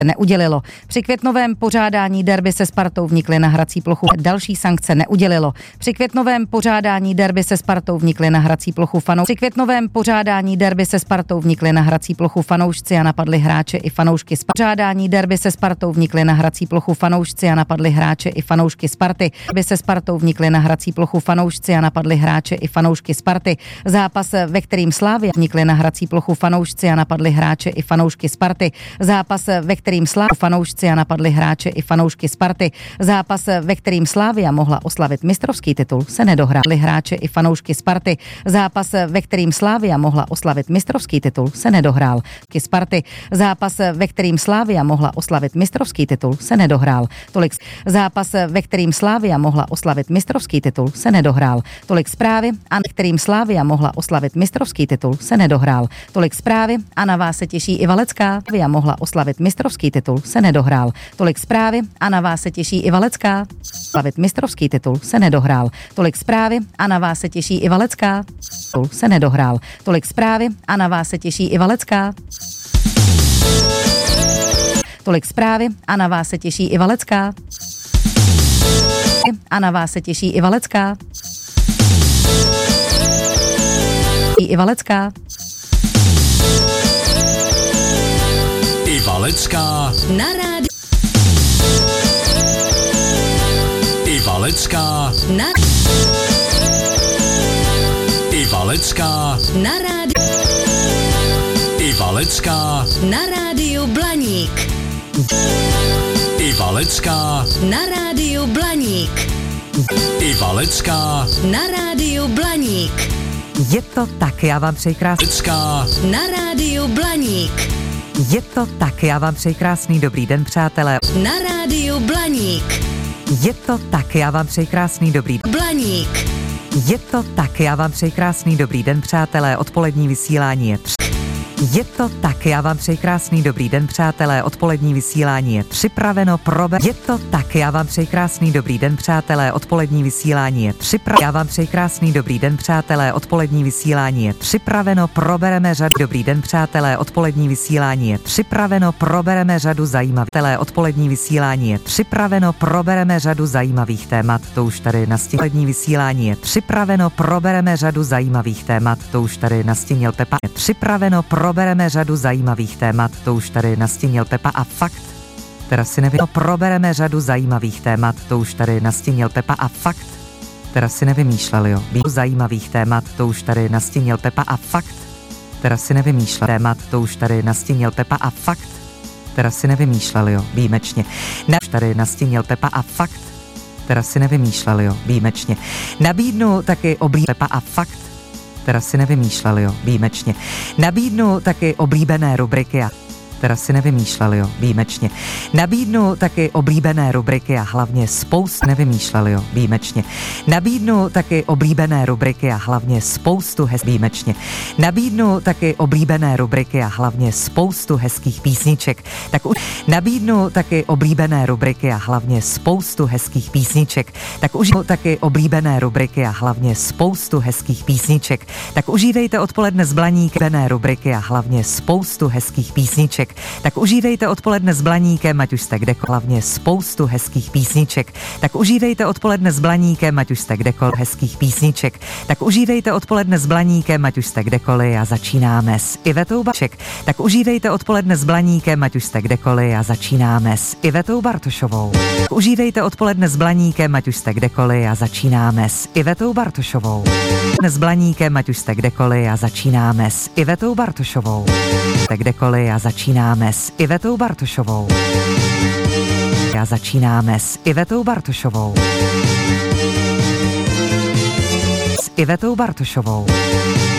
neudělilo. Při květnovém pořádání derby se Spartou vnikly na hrací plochu. Další sankce neudělilo. Při květnovém pořádání derby se Spartou vnikly na hrací plochu fanoušci. Při květnovém pořádání derby se Spartou vnikly na hrací plochu fanoušci a napadli hráče i fanoušky Sparty. Pořádání derby se Spartou vnikly na hrací plochu fanoušci a napadli hráče i fanoušky Sparty. Derby se Spartou vnikly na hrací plochu fanoušci a napadli hráče i fanoušky Sparty. Zápas, ve kterým Slavia vnikly na hrací plochu fanoušci a napadli hráče i fanoušky Sparty. Zápas, ve kterým fanoušci a napadli hráče i fanoušky Sparty. Zápas, ve kterým Slavia mohla oslavit mistrovský titul, se nedohrál. Hráče i fanoušky Sparty. Zápas, ve kterým Slavia mohla oslavit mistrovský titul, se nedohrál. Sparty. Zápas, ve kterým Slavia mohla oslavit mistrovský titul, se nedohrál. Tolik zápas, ve kterým Slavia mohla oslavit mistrovský titul, se nedohrál. Tolik zprávy, a kterým Slavia mohla oslavit mistrovský titul, se nedohrál. Tolik zprávy a na vás se těší i Valecká. Slavia mohla oslavit mistrovský titul, se nedohrál. Tolik zprávy a na vás se těší i Valecká. Slavit mistrovský titul se nedohrál. Tolik zprávy a na vás se těší i Valecká. Se nedohrál. Tolik zprávy a na vás se těší i Valecká. Tolik zprávy a na vás se těší i Valecká. A na vás se těší i Valecká. I Valecká. I Valecká na rádi. I Valecká na I Valecká na rádi. I Valecká Na rádiu Blaník. I Valecká Na rádiu Blaník. I Valecká Na rádiu Blaník. Je to tak, já vám přeji krásný. Valecká Na rádiu Blaník. Je to tak, já vám přeji krásný dobrý den, přátelé. Na rádiu Blaník. Je to tak, já vám přeji krásný dobrý den. Blaník. Je to tak, já vám přeji krásný dobrý den, přátelé. Odpolední vysílání je Je to tak, já vám přeji krásný dobrý den, přátelé. Odpolední vysílání je připraveno Je to tak, já vám přeji krásný dobrý den, přátelé. Odpolední vysílání je Já vám přeji krásný dobrý den, přátelé. Odpolední vysílání je připraveno, probereme řadu. Dobrý den, přátelé. Odpolední vysílání je připraveno, probereme řadu zajímavých. Odpolední vysílání je připraveno, probereme řadu zajímavých témat. To už tady Odpolední vysílání je připraveno, probereme řadu zajímavých témat. To už tady nastínil Pepa. Je připraveno, probereme řadu zajímavých témat, to už tady nastínil Pepa a fakt, teda si nevím, probereme řadu zajímavých témat, to už tady nastínil Pepa a fakt, teda si nevymýšlel, jo, zajímavých témat, to už tady nastínil Pepa a fakt, teda si nevymýšlel témat, to už tady nastínil Pepa a fakt, teda si nevymýšlel, jo, výjimečně, už tady nastínil Pepa a fakt, teda si nevymýšlel, jo, výjimečně, nabídnu taky Pepa a fakt, teda si nevymýšlel, jo, výjimečně. Nabídnu taky oblíbené rubriky a teda si nevymýšlel, jo, výjimečně. Nabídnu taky oblíbené rubriky a hlavně nevymýšlel, jo, výjimečně. Nabídnu taky oblíbené rubriky a hlavně spoustu výjimečně. Nabídnu taky oblíbené rubriky a hlavně spoustu hezkých písniček. Tak už nabídnu taky oblíbené rubriky a hlavně spoustu hezkých písniček. Tak už taky oblíbené rubriky a hlavně spoustu hezkých písniček. Tak užívejte odpoledne z Blaníkem rubriky a hlavně spoustu hezkých písniček. Tak užívejte odpoledne s Blaníkem, ať už jste kdekoliv, hlavně spoustu hezkých písniček. Tak užívejte odpoledne s Blaníkem, ať už jste kdekoliv, hezkých písniček. Tak užívejte odpoledne s Blaníkem, ať už jste kdekoliv a začínáme s Ivetou Bartošovou. Tak užívejte odpoledne s Blaníkem, ať už jste kdekoliv a začínáme s Ivetou Bartošovou. Tak užívejte odpoledne s Blaníkem, ať už jste kdekoliv a začínáme s Ivetou Bartošovou. S Blaníkem, ať už jste kdekoliv a začínáme s Ivetou Bartošovou. Tak kdekoliv a začínáme s Ivetou Bartošovou. A začínáme s Ivetou Bartošovou. S Ivetou Bartošovou.